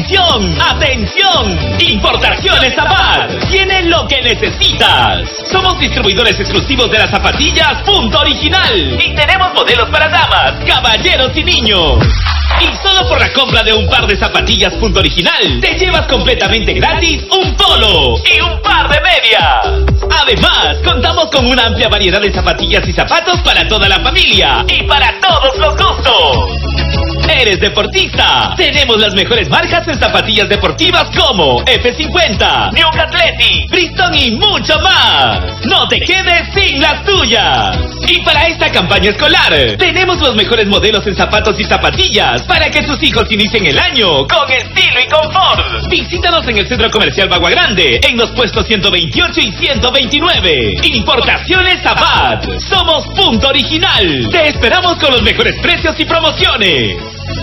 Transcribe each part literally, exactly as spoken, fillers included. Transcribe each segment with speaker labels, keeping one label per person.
Speaker 1: ¡Atención! ¡Atención! Importaciones Zapat tiene lo que necesitas. Somos distribuidores exclusivos de las zapatillas Punto Original y tenemos modelos para damas, caballeros y niños. Y solo por la compra de un par de zapatillas Punto Original te llevas completamente gratis un polo y un par de medias. Además, contamos con una amplia variedad de zapatillas y zapatos para toda la familia y para todos los gustos. ¿Eres deportista? Tenemos las mejores marcas en zapatillas deportivas como F cincuenta, New Athletic, Bristol y mucho más. No te quedes sin las tuyas. Y para esta campaña escolar, tenemos los mejores modelos en zapatos y zapatillas para que tus hijos inicien el año con estilo y confort. Visítanos en el Centro Comercial Bagua Grande, en los puestos ciento veintiocho y ciento veintinueve. Importaciones Zapat. Somos Punto Original. Te esperamos con los mejores precios y promociones.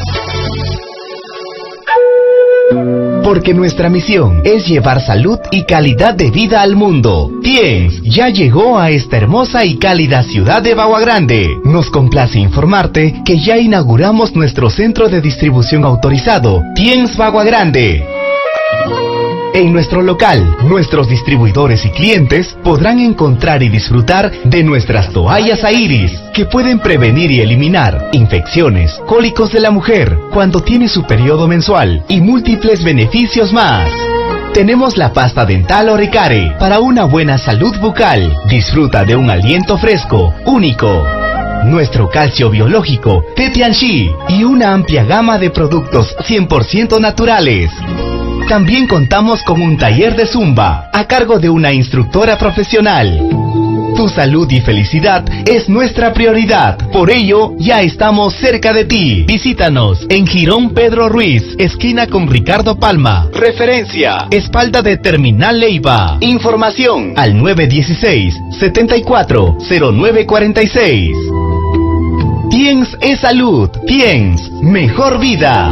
Speaker 2: Porque nuestra misión es llevar salud y calidad de vida al mundo. Tiens ya llegó a esta hermosa y cálida ciudad de Bagua Grande. Nos complace informarte que ya inauguramos nuestro centro de distribución autorizado, Tiens Bagua Grande. En nuestro local, nuestros distribuidores y clientes podrán encontrar y disfrutar de nuestras toallas Airis, que pueden prevenir y eliminar infecciones, cólicos de la mujer cuando tiene su periodo mensual y múltiples beneficios más. Tenemos la pasta dental Orecare para una buena salud bucal. Disfruta de un aliento fresco, único. Nuestro calcio biológico, Tetianxi, y una amplia gama de productos cien por ciento naturales. También contamos con un taller de Zumba a cargo de una instructora profesional. Tu salud y felicidad es nuestra prioridad. Por ello, ya estamos cerca de ti. Visítanos en Jirón Pedro Ruiz, esquina con Ricardo Palma. Referencia: espalda de Terminal Leiva. Información al nueve uno seis, setenta y cuatro, cero nueve cuarenta y seis. Tiens es salud. Tiens, mejor vida.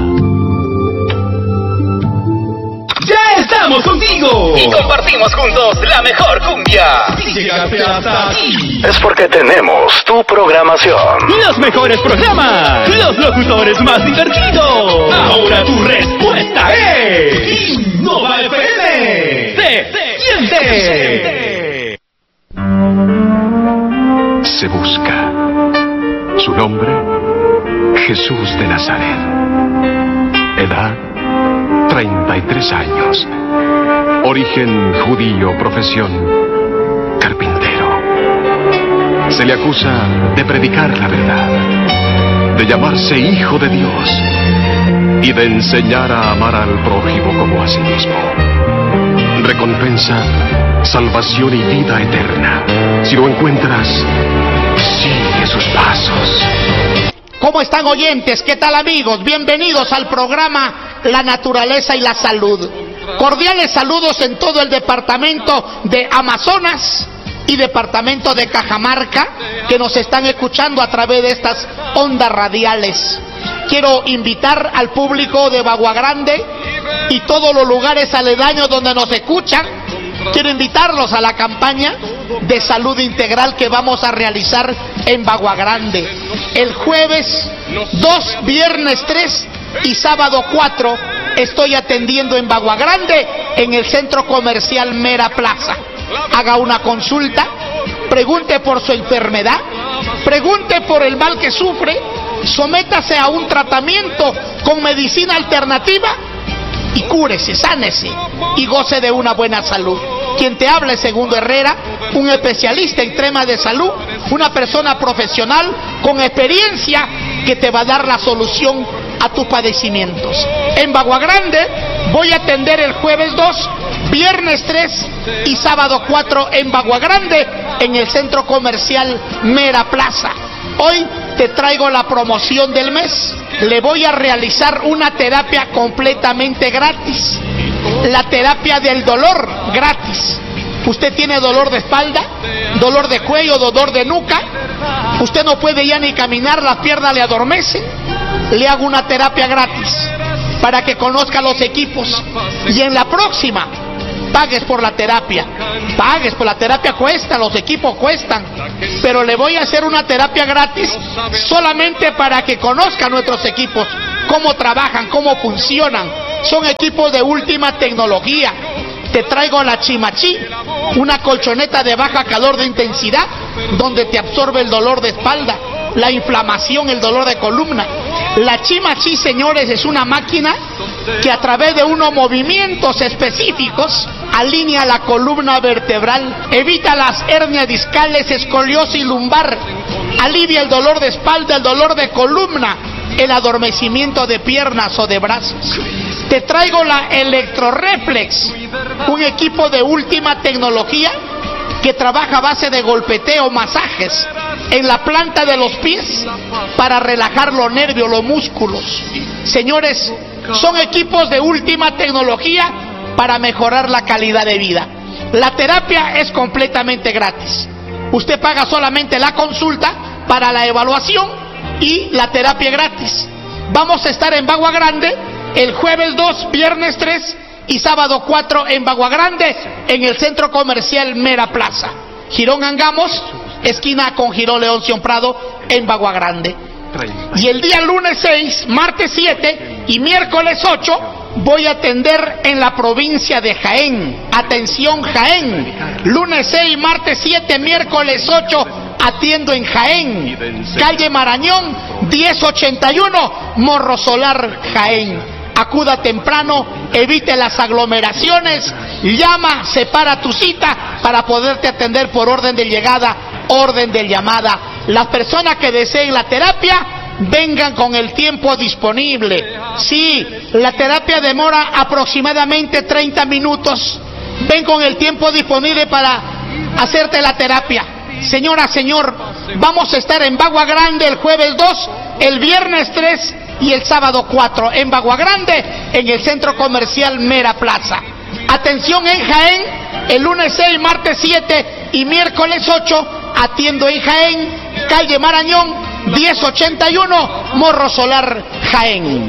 Speaker 1: ¡Ya estamos contigo! Y compartimos juntos la mejor cumbia. Si llegaste hasta aquí,
Speaker 3: es porque tenemos tu programación.
Speaker 1: Los mejores programas, los locutores más divertidos. Ahora tu respuesta es Innova F M. ¡Se siente!
Speaker 4: Se busca. Su nombre, Jesús de Nazaret. Edad, treinta y tres años. Origen judío, profesión carpintero. Se le acusa de predicar la verdad, de llamarse hijo de Dios y de enseñar a amar al prójimo como a sí mismo. Recompensa, salvación y vida eterna. Si lo encuentras, sigue sus pasos.
Speaker 5: ¿Cómo están, oyentes? ¿Qué tal, amigos? Bienvenidos al programa La Naturaleza y la Salud. Cordiales saludos en todo el departamento de Amazonas y departamento de Cajamarca, que nos están escuchando a través de estas ondas radiales. Quiero invitar al público de Bagua Grande y todos los lugares aledaños donde nos escuchan. Quiero invitarlos a la campaña de salud integral que vamos a realizar en Bagua Grande. El jueves dos, viernes tres y sábado cuatro estoy atendiendo en Bagua Grande, en el centro comercial Mera Plaza. Haga una consulta, pregunte por su enfermedad, pregunte por el mal que sufre, sométase a un tratamiento con medicina alternativa y cúrese, sánese y goce de una buena salud. Quien te habla es Segundo Herrera, un especialista en temas de salud, una persona profesional con experiencia que te va a dar la solución a tus padecimientos. En Bagua Grande voy a atender el jueves dos, viernes tres y sábado cuatro en Bagua Grande, en el centro comercial Mera Plaza. Hoy te traigo la promoción del mes. Le voy a realizar una terapia completamente gratis. La terapia del dolor, gratis. Usted tiene dolor de espalda, dolor de cuello, dolor de nuca. Usted no puede ya ni caminar, las piernas le adormecen. Le hago una terapia gratis para que conozca los equipos. Y en la próxima, pagues por la terapia. Pagues por la terapia, cuesta, los equipos cuestan. Pero le voy a hacer una terapia gratis solamente para que conozca nuestros equipos, cómo trabajan, cómo funcionan, son equipos de última tecnología. Te traigo la Chimachi, una colchoneta de baja calor de intensidad, donde te absorbe el dolor de espalda, la inflamación, el dolor de columna. La Chimachi, señores, es una máquina que a través de unos movimientos específicos alinea la columna vertebral, evita las hernias discales, escoliosis lumbar, alivia el dolor de espalda, el dolor de columna, el adormecimiento de piernas o de brazos. Te traigo la Electroreflex, un equipo de última tecnología que trabaja a base de golpeteo, masajes en la planta de los pies para relajar los nervios, los músculos. Señores, son equipos de última tecnología para mejorar la calidad de vida. La terapia es completamente gratis. Usted paga solamente la consulta para la evaluación y la terapia gratis. Vamos a estar en Bagua Grande el jueves dos, viernes tres y sábado cuatro en Bagua Grande, en el centro comercial Mera Plaza. Girón Angamos, esquina con Girón Leoncio Prado, en Bagua Grande. Y el día lunes seis, martes siete y miércoles ocho voy a atender en la provincia de Jaén. Atención Jaén, lunes seis, martes siete, miércoles ocho, atiendo en Jaén, calle Marañón diez ochenta y uno, Morro Solar, Jaén. Acuda temprano, evite las aglomeraciones, llama, separa tu cita para poderte atender por orden de llegada, orden de llamada. Las personas que deseen la terapia, vengan con el tiempo disponible. Sí, la terapia demora aproximadamente treinta minutos. Ven con el tiempo disponible para hacerte la terapia. Señora, señor, vamos a estar en Bagua Grande el jueves dos, el viernes tres y el sábado cuatro en Bagua Grande, en el centro comercial Mera Plaza. Atención en Jaén, el lunes seis, martes siete y miércoles ocho, atiendo en Jaén, calle Marañón diez ochenta y uno, Morro Solar, Jaén.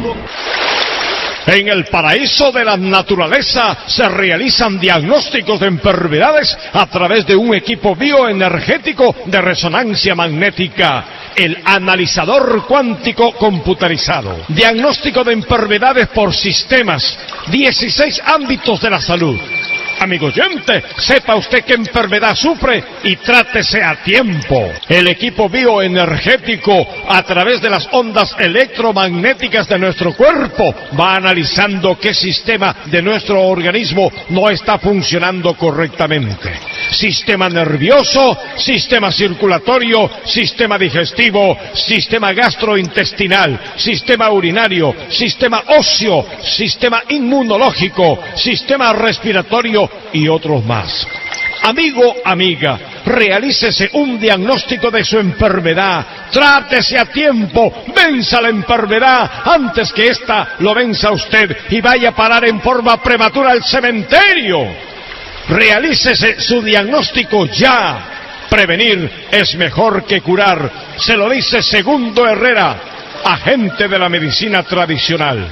Speaker 6: En el paraíso de la naturaleza se realizan diagnósticos de enfermedades a través de un equipo bioenergético de resonancia magnética, el analizador cuántico computarizado. Diagnóstico de enfermedades por sistemas, dieciséis ámbitos de la salud. Amigo oyente, sepa usted qué enfermedad sufre y trátese a tiempo. El equipo bioenergético, a través de las ondas electromagnéticas de nuestro cuerpo, va analizando qué sistema de nuestro organismo no está funcionando correctamente. Sistema nervioso, sistema circulatorio, sistema digestivo, sistema gastrointestinal, sistema urinario, sistema óseo, sistema inmunológico, sistema respiratorio y otros más. Amigo, amiga, realícese un diagnóstico de su enfermedad, trátese a tiempo, venza la enfermedad antes que ésta lo venza a usted y vaya a parar en forma prematura al cementerio. Realícese su diagnóstico ya. Prevenir es mejor que curar, se lo dice Segundo Herrera, agente de la medicina tradicional.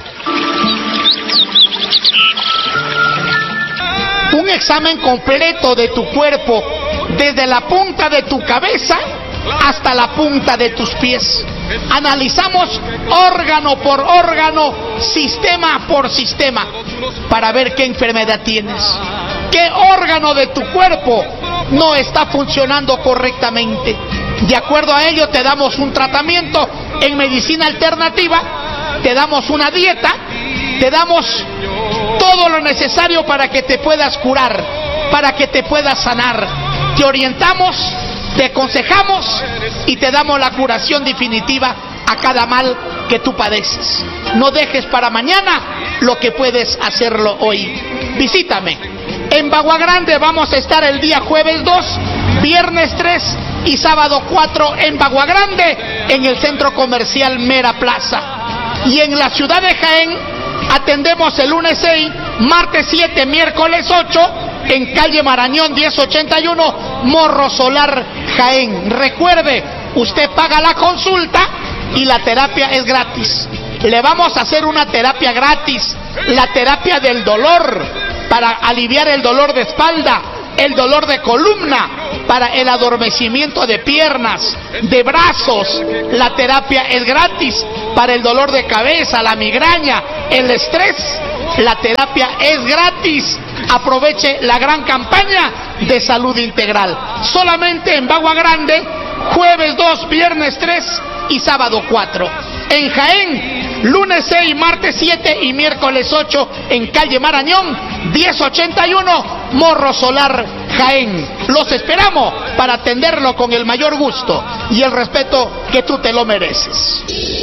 Speaker 5: Un examen completo de tu cuerpo, desde la punta de tu cabeza hasta la punta de tus pies. Analizamos órgano por órgano, sistema por sistema, para ver qué enfermedad tienes, qué órgano de tu cuerpo no está funcionando correctamente. De acuerdo a ello te damos un tratamiento en medicina alternativa, te damos una dieta, te damos todo lo necesario para que te puedas curar, para que te puedas sanar. Te orientamos, te aconsejamos y te damos la curación definitiva a cada mal que tú padeces. No dejes para mañana lo que puedes hacerlo hoy. Visítame. En Bagua Grande vamos a estar el día jueves dos, viernes tres y sábado cuatro en Bagua Grande, en el centro comercial Mera Plaza. Y en la ciudad de Jaén atendemos el lunes seis, martes siete, miércoles ocho, en calle Marañón diez ochenta y uno, Morro Solar, Jaén. Recuerde, usted paga la consulta y la terapia es gratis. Le vamos a hacer una terapia gratis, la terapia del dolor, para aliviar el dolor de espalda, el dolor de columna, para el adormecimiento de piernas, de brazos. La terapia es gratis para el dolor de cabeza, la migraña, el estrés. La terapia es gratis. Aproveche la gran campaña de salud integral. Solamente en Bagua Grande, jueves dos, viernes tres y sábado cuatro. En Jaén, lunes seis, martes siete y miércoles ocho en calle Marañón, diez ochenta y uno, Morro Solar, Jaén. Los esperamos para atenderlo con el mayor gusto y el respeto que tú te lo mereces.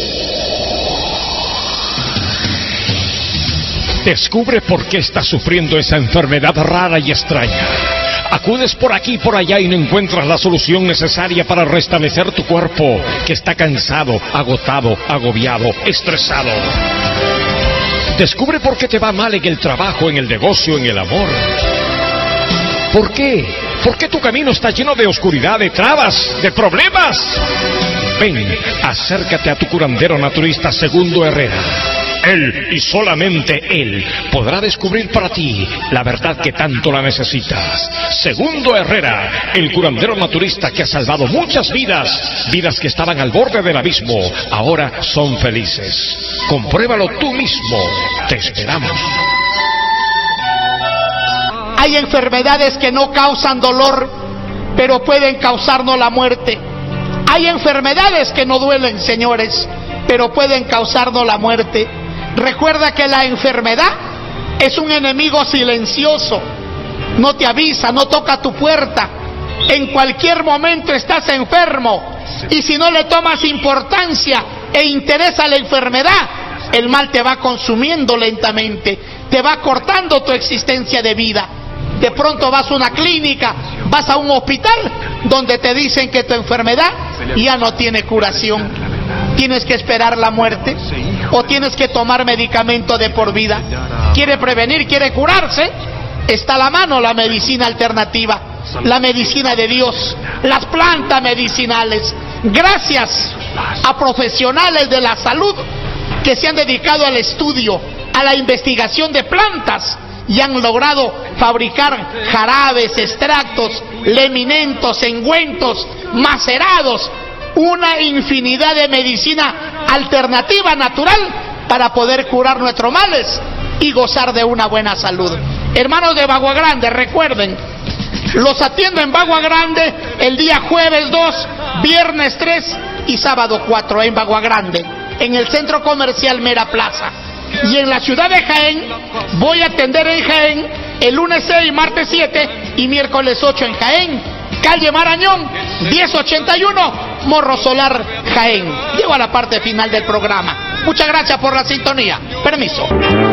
Speaker 6: Descubre por qué estás sufriendo esa enfermedad rara y extraña. Acudes por aquí y por allá y no encuentras la solución necesaria para restablecer tu cuerpo, que está cansado, agotado, agobiado, estresado. Descubre por qué te va mal en el trabajo, en el negocio, en el amor. ¿Por qué? ¿Por qué tu camino está lleno de oscuridad, de trabas, de problemas? Ven, acércate a tu curandero naturista Segundo Herrera. Él, y solamente Él, podrá descubrir para ti la verdad que tanto la necesitas. Segundo Herrera, el curandero naturista que ha salvado muchas vidas, vidas que estaban al borde del abismo, ahora son felices. Compruébalo tú mismo. Te esperamos.
Speaker 5: Hay enfermedades que no causan dolor, pero pueden causarnos la muerte. Hay enfermedades que no duelen, señores, pero pueden causarnos la muerte. Recuerda que la enfermedad es un enemigo silencioso. No te avisa, no toca tu puerta. En cualquier momento estás enfermo. Y si no le tomas importancia e interés a la enfermedad, el mal te va consumiendo lentamente. Te va cortando tu existencia de vida. De pronto vas a una clínica, vas a un hospital donde te dicen que tu enfermedad ya no tiene curación. ¿Tienes que esperar la muerte? ¿O tienes que tomar medicamento de por vida? ¿Quiere prevenir? ¿Quiere curarse? Está a la mano la medicina alternativa, la medicina de Dios, las plantas medicinales. Gracias a profesionales de la salud que se han dedicado al estudio, a la investigación de plantas y han logrado fabricar jarabes, extractos, lemimentos, engüentos, macerados, una infinidad de medicina alternativa natural para poder curar nuestros males y gozar de una buena salud. Hermanos de Bagua Grande, recuerden, los atiendo en Bagua Grande el día jueves dos, viernes tres y sábado cuatro en Bagua Grande, en el centro comercial Mera Plaza. Y en la ciudad de Jaén voy a atender en Jaén el lunes seis, martes siete y miércoles ocho en Jaén, calle Marañón, diez ochenta y uno, Morro Solar, Jaén. Llego a la parte final del programa. Muchas gracias por la sintonía. Permiso.